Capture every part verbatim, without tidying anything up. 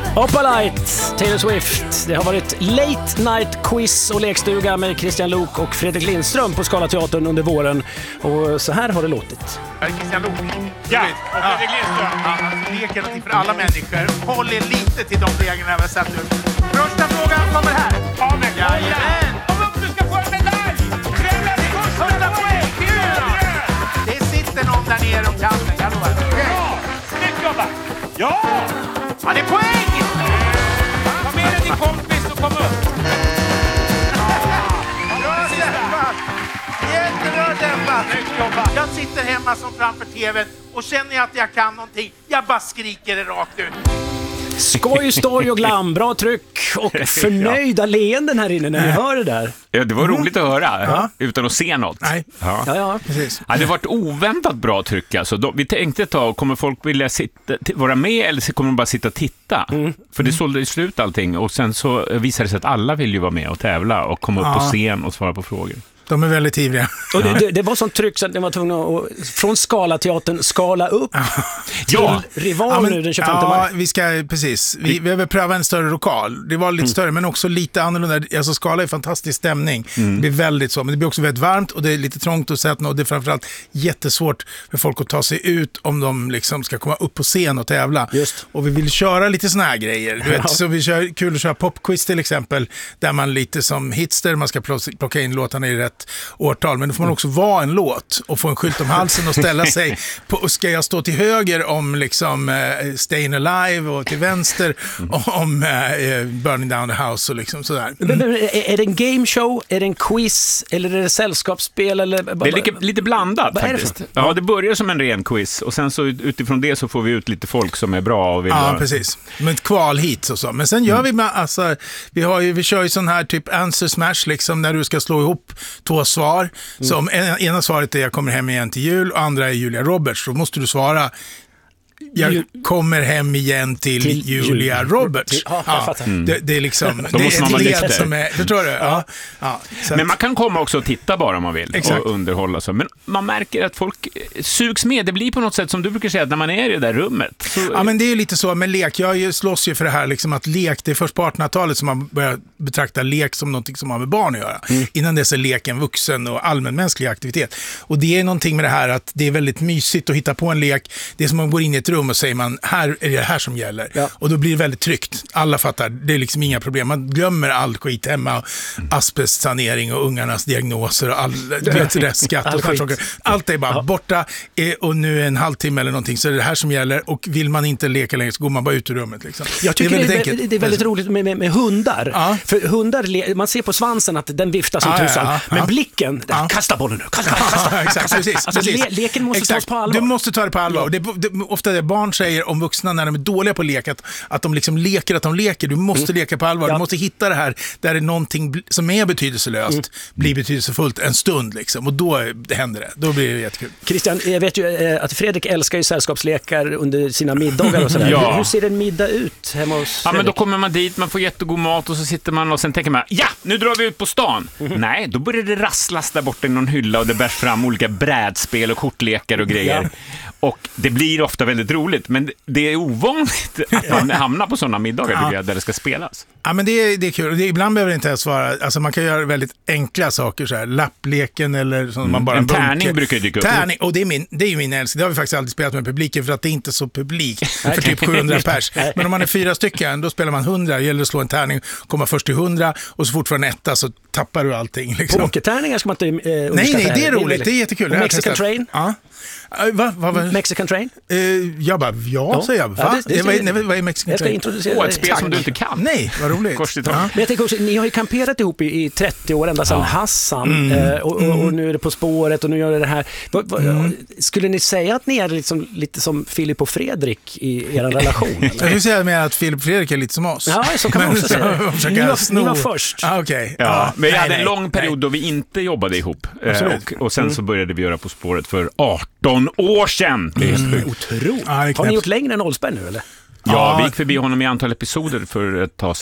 Hoppa Light, Taylor Swift. Det har varit Late Night Quiz och lekstuga med Christian Lok och Fredrik Lindström på Scalateatern under våren. Och så här har det låtit. Är det Christian Lok? Ja, och Fredrik Lindström. Ja, alltså lek är någonting för alla människor. Håll er lite till de reglerna vi har satt ut. Första frågan kommer här. Ja, men kom Jajamän. igen! Kom upp, du ska få en medalj! Trevla till första poäng! Det sitter någon där nere och kan den. Jag lovar. Ja, snyggt jobbat! Ja! Ja, det är poäng! Ta med dig din kompis och kom upp. Bra dämpat! Jättebra dämpat! Snyggt jobbat! Jag sitter hemma som framför tvn och känner jag att jag kan någonting, jag bara skriker det rakt ut. Skoj, stoj och glam, bra tryck och förnöjda leenden här inne när ni hör det där. Ja, det var roligt att höra, ja. Utan att se något. Nej. Ja. Ja, ja. Precis. Ja, det har varit oväntat bra tryck. Alltså. Då, vi tänkte ett tag, kommer folk vilja sitta, t- vara med eller kommer de bara sitta och titta? Mm. För det sålde i slut allting och sen så visade det sig att alla vill ju vara med och tävla och komma upp Ja. på scen och svara på frågor. De är väldigt ivriga. Och det, det, det var sånt tryck så att de var tvungna att från Scalateatern skala upp till Ja. Rival Ja, men- nu den tjugofemte ja, maj. vi ska, precis. Vi, vi har väl prövat en större lokal. Det var lite Mm. större, men också lite annorlunda. Alltså Skala är fantastisk stämning. Mm. Det blir väldigt så, men det blir också väldigt varmt och det är lite trångt att sätta och det är framförallt jättesvårt för folk att ta sig ut om de liksom ska komma upp på scen och tävla. Just. Och vi vill köra lite såna här grejer. Du vet, Ja. så vi kör, kul att köra popquiz till exempel, där man lite som hitster, man ska plocka- plocka in låtarna i rätt årtal. Men då får man också vara en låt och få en skylt om halsen och ställa sig på, och ska jag stå till höger om liksom eh, Stayin' Alive och till vänster om eh, Burning Down the House och liksom sådär. Men, men, är, är det en gameshow, är det en quiz eller är det sällskapsspel? Eller, Det är lite, lite blandat Vad är det för faktiskt. Ja, det börjar som en ren quiz och sen så utifrån det så får vi ut lite folk som är bra och vill Ja, vara- precis. Men ett kval hit och så. Men sen gör vi med, alltså, vi, har ju, vi kör ju sån här typ answer smash liksom, när du ska slå ihop två svar. Som en, ena svaret är jag kommer hem igen till jul och andra är Julia Roberts. Då måste du svara jag Ju- kommer hem igen till, Till Julia jul. Roberts. Till- ja, jag fattar. det, det är liksom, det måste är man ett vara led nykter. som är, förstår du? Ja. Ja. Så Men att- man kan komma också och titta bara om man vill. Exakt. Och underhålla sig. Men man märker att folk eh, sugs med. Det blir på något sätt som du brukar säga att när man är i det där rummet. Så, Ja, men det är ju lite så med lek. Jag ju- slåss ju för det här liksom att lek, det är först på artonhundratalet som man börjar betrakta lek som någonting som har med barn att göra. Mm. Innan dess är leken vuxen och allmänmänsklig aktivitet. Och det är någonting med det här att det är väldigt mysigt att hitta på en lek. Det är som att man går in i ett rum och säger man, här är det här som gäller. Ja. Och då blir det väldigt tryggt. Alla fattar, det är liksom inga problem. Man glömmer all skit hemma, och asbestsanering och ungarnas diagnoser och all, du vet, restskatt All och skit. saker. Allt är bara Ja. borta eh, och nu är en halvtimme eller någonting så är det här som gäller och vill man inte leka längre så går man bara ut ur rummet. Liksom. Jag tycker det är väldigt det är, enkelt. det är väldigt roligt med, med, med hundar. Ja. För hundar, le- man ser på svansen att den viftar som Ja, ja, tusan. ja, ja. Men blicken, Ja. kasta bollen nu, kasta, kasta. Ja, exakt, precis, Alltså, precis. Le- leken måste Exakt. tas på allvar. Du måste ta det på allvar. Det, är- det, ofta det barn säger om vuxna när de är dåliga på lek, att, att de liksom leker att de leker. Du måste leka på allvar. Ja. Du måste hitta det här där det är någonting bl- som är betydelselöst Mm. blir betydelsefullt en stund. Liksom. Och då är- händer det. Då blir det jättekul. Christian, jag vet ju eh, att Fredrik älskar ju sällskapslekar under sina middagar och sådär. Ja. Hur ser en middag ut hemma hos Ja, men då Fredrik? kommer man dit, man får jättegod mat och så sitter man och sen tänker man, ja, nu drar vi ut på stan. Nej, då börjar det rasslas där borta i någon hylla och det bärs fram olika brädspel och kortlekar och grejer. Ja. Och det blir ofta väldigt roligt, men det är ovanligt att man hamnar på sådana middagar tycker jag, där det ska spelas. Ja, men det är, det är kul. Det är, ibland behöver det inte ens vara, alltså man kan göra väldigt enkla saker så här, lappleken eller som man bara En bunke. tärning brukar ju dyka upp. Tärning, och det är, min, det är ju min älskling. Det har vi faktiskt aldrig spelat med publiken för att det är inte så publik för typ sjuhundra pers. Men om man är fyra stycken, då spelar man hundra. Det gäller att slå en tärning, komma först till hundra och så fort får en etta så tappar du allting. Liksom. Pokertärningar ska man inte eh, underskatta. Nej, nej, det är heller. roligt. väldigt- Det är jättekul. Och Det har jag Mexican testat. Train? Ja. Uh, va, va, va? Mexican Train? Uh, jag bara, ja, Ja. säger jag. Va? Ja, det- det- vad, är, nej, vad är Mexican Jag ska Train? introducera Åh, ett dig. spel som du inte kan. Nej, vad roligt. Kors i taget. Ja. Men jag tänker också, ni har ju kamperat ihop i, i trettio år, ända sedan Hassan, eh, och, och, och nu är det På spåret och nu gör det det här. Va, va, Skulle ni säga att ni är liksom, lite som Filip och Fredrik i er relation? Jag Eller? vill säga med att Filip och Fredrik är lite som oss. Ja, så kan man också säga. försöka Ni var- sno- ni var först. Ah, okej. Ja, men vi Nej, hade nej, en lång nej. period då vi inte jobbade ihop. Eh, Absolut. och, och sen så började vi göra På spåret för arton år sedan. Det är helt sjukt. Otroligt. Ja, det är Har ni knäppt. gjort längre än Oldsberg nu, eller? Ja, Ja. vi gick förbi honom i antal episoder för ett tag sedan.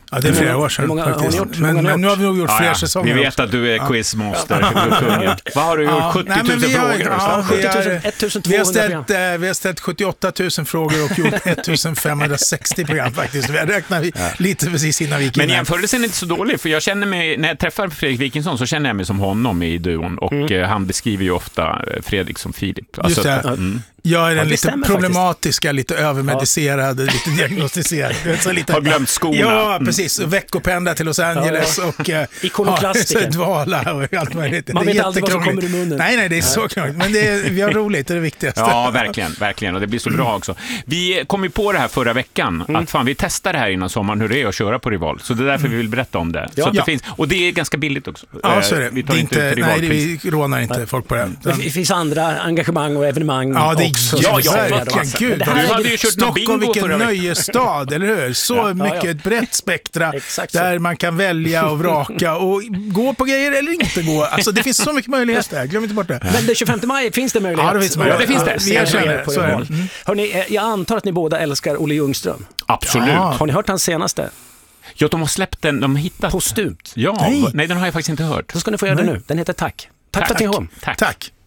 Ja, det är flera år sedan Hur många har ni faktiskt. gjort? Hur Men, många har ni men nu har vi nog gjort Ja, fler ja. säsonger Vi vet också. att du är quizmaster. Ja. Vad har du gjort? Ja, sjuttio nej, men tusen vi har- frågor? ja, Ja, vi har- Vi har, ettusen tvåhundra ställt, program. eh, vi har ställt sjuttioåtta tusen frågor och gjort ettusenfemhundrasextio program faktiskt. Vi har räknat vi, lite precis innan vi gick in Men här. jämförelsen är inte så dålig, för jag känner mig, när jag träffar Fredrik Wikingsson så känner jag mig som honom i duon, och Mm. eh, han beskriver ju ofta eh, Fredrik som Filip. Just det. mm. Jag är den Ja, det lite stämmer problematiska, lite övermedicerade, lite diagnostiserade. Du vet, så lite, Har glömt skorna. Ja, Mm. precis. Veckopendla till Los Angeles och eh, Ikonoklastiker. ja, så dvala och allt möjligt. Man Det är vet aldrig vad som jättekrångligt. kommer ur munnen. Nej, nej, det är så krångligt. Men det är, vi har roligt, det är det viktigaste. Ja, verkligen, verkligen. Och det blir så bra också. Vi kom ju på det här förra veckan, Mm. att fan, vi testar det här innan sommaren, hur det är att köra på Rival. Så det är därför vi vill berätta om det. Ja. Så att det Ja. finns, och det är ganska billigt också. Ja, så är det. Eh, Vi det tar är inte ut inte, nej, Rivalpris. vi rånar inte folk på det. Det finns andra engagemang och evenemang Ja, det är också. ja, som ja, säljer verkligen. dem. Gud, Men det här Du är- hade ju kört någon bingo Stockholm, vilken förra veckan. nöjesstad, eller hur? Så Ja, mycket, ja. ett brett spektra Exakt så. där man kan välja och vraka och gå på grejer eller inte gå. Alltså det finns så mycket möjligheter, glöm inte bort det. Men den tjugofemte maj finns det möjlighet. Ja, det finns möjlighet. Ja, det finns det. Vi erkänner det. På Så är Rival. det. Mm. Hörrni, eh, jag antar att ni båda älskar Olle Ljungström. Absolut. Ja. Ja. Har ni hört hans senaste? de har släppt den, de har hittat... Postumt. Ja, Nej. nej. nej, den har jag faktiskt inte hört. Så ska ni få göra det nu. Den heter Tack. Tack, för att ni kom. Tack. Tack.